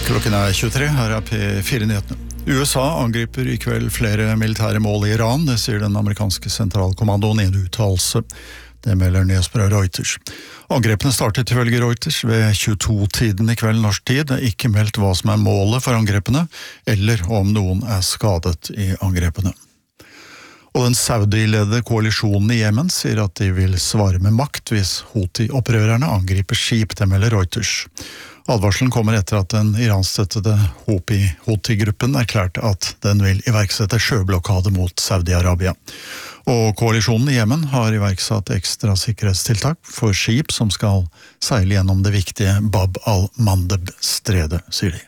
Klokken 23, her P4-nyhetene. USA angriper I kveld flere militære mål I Iran, det sier den amerikanske sentralkommandoen I en uttalelse. Det melder nyhetsbyrået Reuters. Angrepene startet ifølge Reuters ved 22-tiden I kveld norsk tid. Det ikke meldt hva som målet for angrepene, eller om noen skadet I angrepene. Og den Saudi-ledede koalisjonen I Yemen sier at de vil svare med makt hvis Houthi-opprørerne angriper skip, det melder Reuters. Advarselen kommer etter at den iranskstøttede Houthi-gruppen erklærte at den vil iverksette sjøblokade mot Saudi-Arabia. Og koalisjonen I Yemen har iverksatt ekstra sikkerhetstiltak for skip som skal seile gjennom det viktige Bab al-Mandeb-stredet, sier de.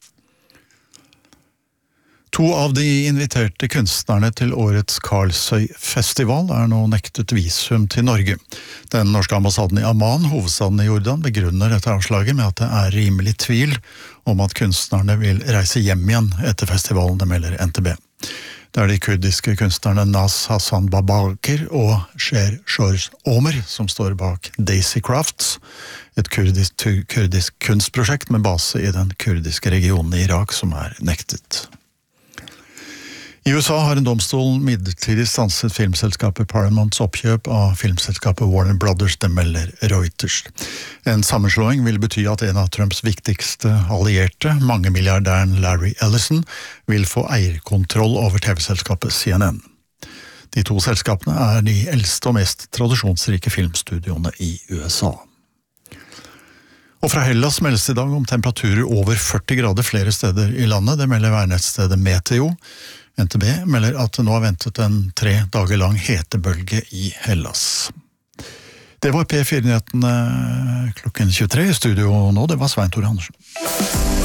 2 av de inviterte kunstnerne til årets Karlsøy-festival nå nektet visum til Norge. Den norske ambassaden I Amman, hovedstaden I Jordan, begrunner dette avslaget med at det rimelig tvil om at kunstnerne vil reise hjem igjen etter festivalen, det melder NTB. Det de kurdiske kunstnerne Naz Hassan Babaker og Sher Shors Omer som står bak Daisy Crafts, et kurdisk kunstprosjekt med base I den kurdiske regionen I Irak som nektet. I USA har en domstol midlertidig stanset filmselskapet Paramounts oppkjøp av filmselskapet Warner Brothers, det melder Reuters. En sammenslåing vil bety at en av Trumps viktigste allierte, mangemilliardæren Larry Ellison, vil få eierkontroll over TV-selskapet CNN. De 2 selskapene de eldste og mest tradisjonsrike filmstudioene I USA. Og fra Hellas meldes I dag om temperaturer over 40 grader flere steder I landet, det melder værnettstedet Meteo. NTB melder at det nå ventet en 3 dager lang hetebølge I Hellas. Det var P4-nyhetene klokken 23 I studio nå, det var Svein Tore Andersen.